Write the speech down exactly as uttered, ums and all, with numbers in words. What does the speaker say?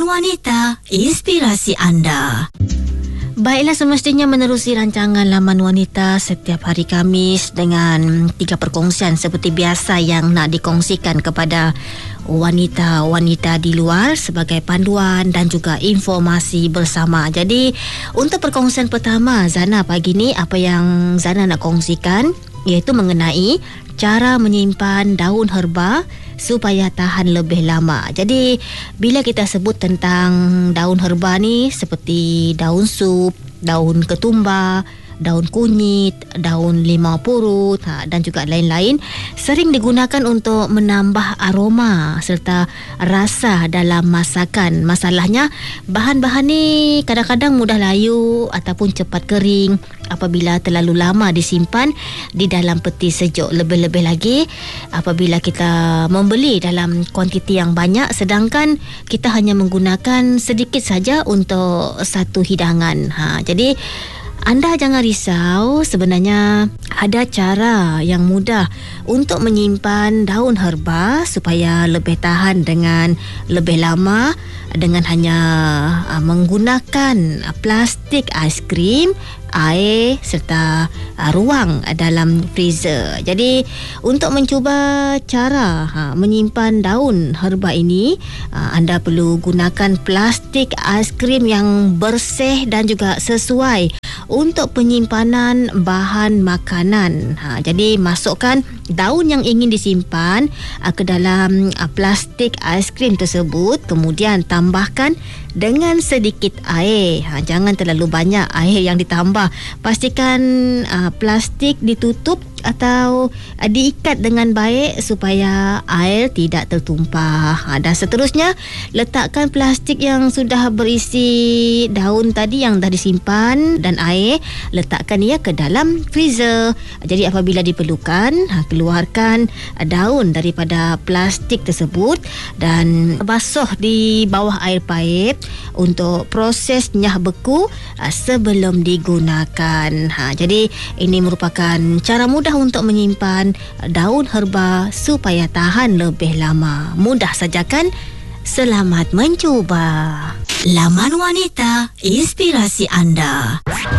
Wanita, inspirasi anda. Baiklah, semestinya menerusi rancangan Laman Wanita setiap hari Khamis dengan tiga perkongsian seperti biasa yang nak dikongsikan kepada wanita-wanita di luar sebagai panduan dan juga informasi bersama. Jadi, untuk perkongsian pertama, Zana, pagi ni apa yang Zana nak kongsikan iaitu mengenai cara menyimpan daun herba supaya tahan lebih lama. Jadi, bila kita sebut tentang daun herba ni seperti daun sup, daun ketumbar, daun kunyit, daun limau purut ha, dan juga lain-lain, sering digunakan untuk menambah aroma serta rasa dalam masakan. Masalahnya, bahan-bahan ni kadang-kadang mudah layu ataupun cepat kering apabila terlalu lama disimpan di dalam peti sejuk. Lebih-lebih lagi apabila kita membeli dalam kuantiti yang banyak sedangkan kita hanya menggunakan sedikit saja untuk satu hidangan. Ha, jadi anda jangan risau, sebenarnya ada cara yang mudah untuk menyimpan daun herba supaya lebih tahan dengan lebih lama dengan hanya uh, menggunakan uh, plastik aiskrim, air serta uh, ruang dalam freezer. Jadi untuk mencuba cara ha, menyimpan daun herba ini, uh, anda perlu gunakan plastik aiskrim yang bersih dan juga sesuai untuk penyimpanan bahan makanan. Ha, jadi masukkan daun yang ingin disimpan uh, ke dalam uh, plastik aiskrim tersebut, kemudian tambahkan dengan sedikit air. Ha, jangan terlalu banyak air yang ditambah. Pastikan uh, plastik ditutup atau uh, diikat dengan baik supaya air tidak tertumpah. Ha, dan seterusnya, letakkan plastik yang sudah berisi daun tadi yang dah disimpan dan air, letakkan ia ke dalam freezer. Jadi apabila diperlukan, ha, keluarkan uh, daun daripada plastik tersebut dan basuh di bawah air paip untuk proses nyah beku uh, sebelum digunakan. Ha, jadi ini merupakan cara mudah untuk menyimpan daun herba supaya tahan lebih lama. Mudah saja kan? Selamat mencuba. Laman Wanita, inspirasi anda.